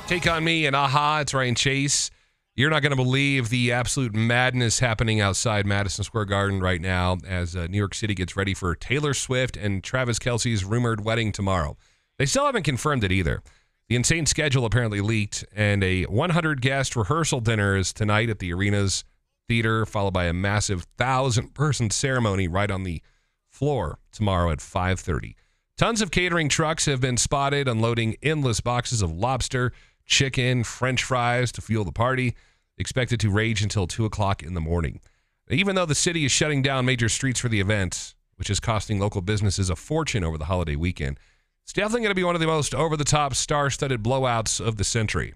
Take On Me and Aha. It's Ryan Chase. You're not going to believe the absolute madness happening outside Madison Square Garden right now as New York City gets ready for Taylor Swift and Travis Kelce's rumored wedding tomorrow. They still haven't confirmed it either. The insane schedule apparently leaked, and a 100-guest rehearsal dinner is tonight at the Arenas Theater, followed by a massive 1,000-person ceremony right on the floor tomorrow at 5:30. Tons of catering trucks have been spotted unloading endless boxes of lobster, chicken, French fries to fuel the party, expected to rage until 2 o'clock in the morning. Even though the city is shutting down major streets for the event, which is costing local businesses a fortune over the holiday weekend, it's definitely going to be one of the most over-the-top, star-studded blowouts of the century.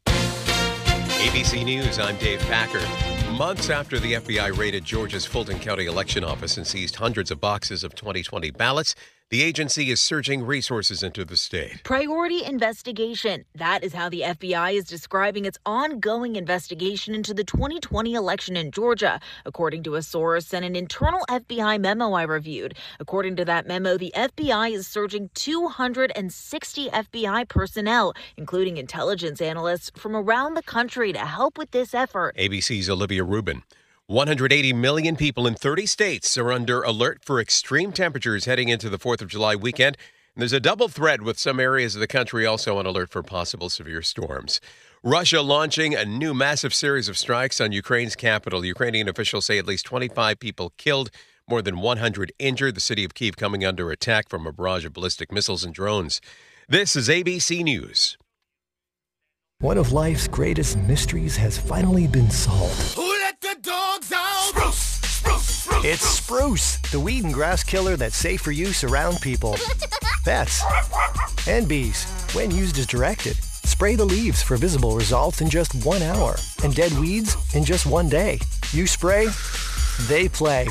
ABC News, I'm Dave Packer. Months after the FBI raided Georgia's Fulton County election office and seized hundreds of boxes of 2020 ballots, the agency is surging resources into the state. Priority investigation. That is how the FBI is describing its ongoing investigation into the 2020 election in Georgia, according to a source and an internal FBI memo I reviewed. According to that memo, the FBI is surging 260 FBI personnel, including intelligence analysts from around the country to help with this effort. ABC's Olivia Rubin. 180 million people in 30 states are under alert for extreme temperatures heading into the 4th of July weekend. And there's a double threat with some areas of the country also on alert for possible severe storms. Russia launching a new massive series of strikes on Ukraine's capital. Ukrainian officials say at least 25 people killed, more than 100 injured. The city of Kyiv coming under attack from a barrage of ballistic missiles and drones. This is ABC News. One of life's greatest mysteries has finally been solved. Who let the dogs out? Spruce, spruce, spruce. It's Spruce, the weed and grass killer that's safe for use around people, pets, and bees. When used as directed, spray the leaves for visible results in just 1 hour and dead weeds in just 1 day. You spray, they play.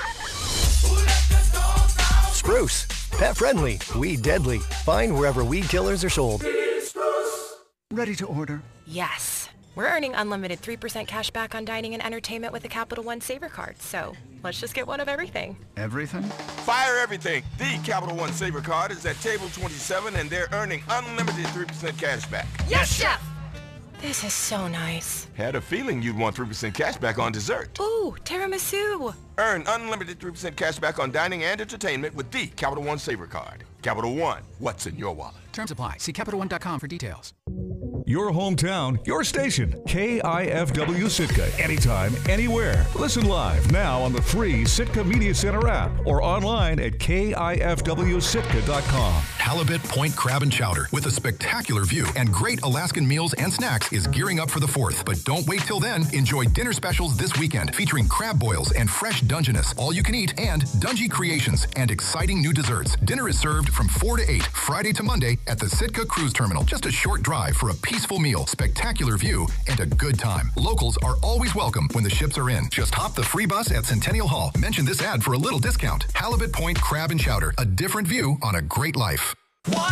Spruce, pet friendly, weed deadly. Find wherever weed killers are sold. Ready to order? Yes. We're earning unlimited 3% cash back on dining and entertainment with the Capital One Saver Card, so let's just get one of everything. Everything? Fire everything. The Capital One Saver Card is at table 27, and they're earning unlimited 3% cash back. Yes, Chef! This is so nice. Had a feeling you'd want 3% cash back on dessert. Ooh, tiramisu. Earn unlimited 3% cash back on dining and entertainment with the Capital One Saver Card. Capital One, what's in your wallet? Terms apply. See CapitalOne.com for details. Your hometown, your station, KIFW Sitka. Anytime, anywhere. Listen live now on the free Sitka Media Center app or online at KIFWSitka.com. Halibut Point Crab and Chowder, with a spectacular view and great Alaskan meals and snacks, is gearing up for the 4th. But don't wait till then. Enjoy dinner specials this weekend featuring crab boils and fresh Dungeness, all you can eat, and Dungy Creations and exciting new desserts. Dinner is served from 4 to 8, Friday to Monday at the Sitka Cruise Terminal. Just a short drive for a peaceful meal, spectacular view, and a good time. Locals are always welcome when the ships are in. Just hop the free bus at Centennial Hall. Mention this ad for a little discount. Halibut Point Crab and Chowder, a different view on a great life.